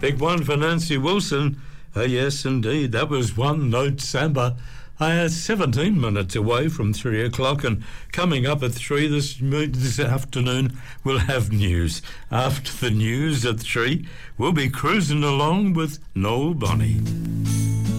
Big one for Nancy Wilson. Yes, indeed. That was One Note Samba. 17 minutes away from 3 o'clock, and coming up at 3 this afternoon, we'll have news. After the news at 3, we'll be cruising along with Noel Bonney.